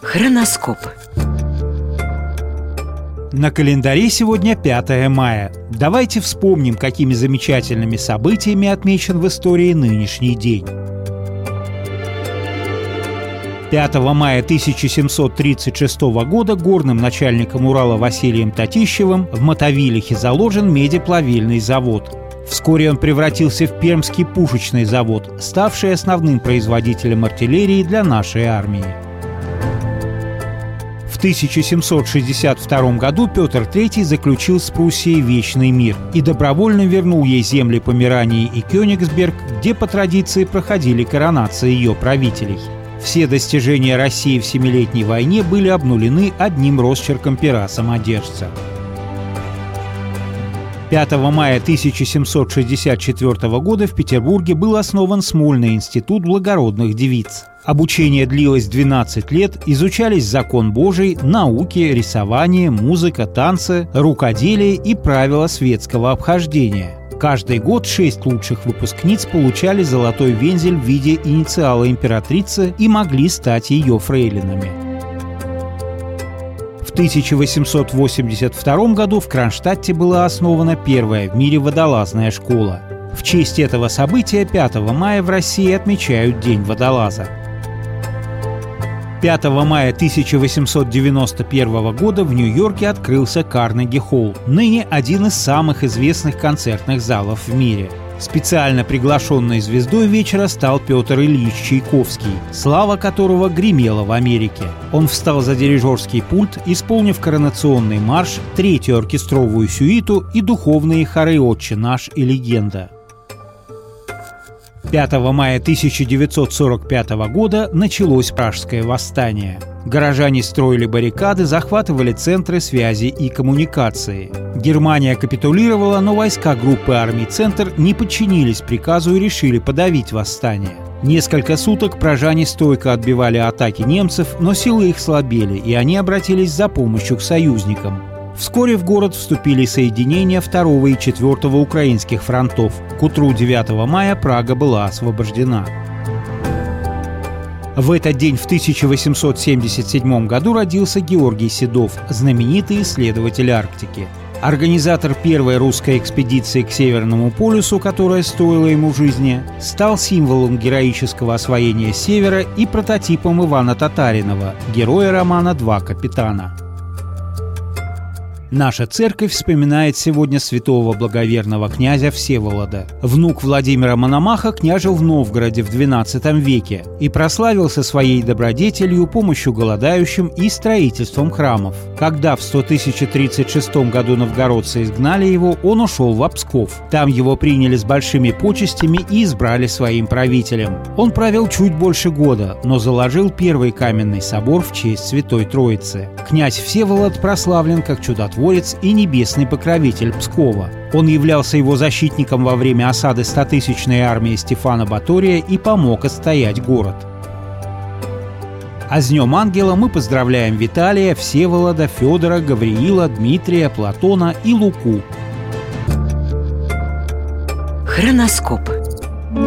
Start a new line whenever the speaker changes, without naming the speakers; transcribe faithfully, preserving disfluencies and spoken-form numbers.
Хроноскоп.
На календаре сегодня пятое мая. Давайте вспомним, какими замечательными событиями отмечен в истории нынешний день. пятого мая тысяча семьсот тридцать шестого года горным начальником Урала Василием Татищевым в Мотовилихе заложен медиплавильный завод. Вскоре он превратился в Пермский пушечный завод, ставший основным производителем артиллерии для нашей армии. В тысяча семьсот шестьдесят втором году Петр Третий заключил с Пруссией вечный мир и добровольно вернул ей земли Померании и Кёнигсберг, где по традиции проходили коронации ее правителей. Все достижения России в Семилетней войне были обнулены одним росчерком пера самодержца. пятого мая тысяча семьсот шестьдесят четвёртого года в Петербурге был основан Смольный институт благородных девиц. Обучение длилось двенадцать лет, изучались закон Божий, науки, рисование, музыка, танцы, рукоделие и правила светского обхождения. Каждый год шесть лучших выпускниц получали золотой вензель в виде инициала императрицы и могли стать ее фрейлинами. В тысяча восемьсот восемьдесят втором году в Кронштадте была основана первая в мире водолазная школа. В честь этого события пятого мая в России отмечают День водолаза. пятого мая тысяча восемьсот девяносто первого года в Нью-Йорке открылся Карнеги-холл, ныне один из самых известных концертных залов в мире. Специально приглашенной звездой вечера стал Петр Ильич Чайковский, слава которого гремела в Америке. Он встал за дирижерский пульт, исполнив коронационный марш, третью оркестровую сюиту и духовные хоры «Отче наш» и «Легенда». пятого мая тысяча девятьсот сорок пятого года началось Пражское восстание. Горожане строили баррикады, захватывали центры связи и коммуникации. Германия капитулировала, но войска группы армий «Центр» не подчинились приказу и решили подавить восстание. Несколько суток пражане стойко отбивали атаки немцев, но силы их слабели, и они обратились за помощью к союзникам. Вскоре в город вступили соединения второго и четвёртого украинских фронтов. К утру девятого мая Прага была освобождена. В этот день в тысяча восемьсот семьдесят седьмом году родился Георгий Седов, знаменитый исследователь Арктики. Организатор первой русской экспедиции к Северному полюсу, которая стоила ему жизни, стал символом героического освоения Севера и прототипом Ивана Татаринова, героя романа «Два капитана». Наша церковь вспоминает сегодня святого благоверного князя Всеволода. Внук Владимира Мономаха княжил в Новгороде в двенадцатом веке и прославился своей добродетелью, помощью голодающим и строительством храмов. Когда в сто тысяча тридцать шестом году новгородцы изгнали его, он ушел в Псков. Там его приняли с большими почестями и избрали своим правителем. Он провел чуть больше года, но заложил первый каменный собор в честь Святой Троицы. Князь Всеволод прославлен как чудотворец и небесный покровитель Пскова. Он являлся его защитником во время осады стотысячной армии Стефана Батория и помог отстоять город. А с Днем Ангела мы поздравляем Виталия, Всеволода, Федора, Гавриила, Дмитрия, Платона и Луку.
Хроноскоп.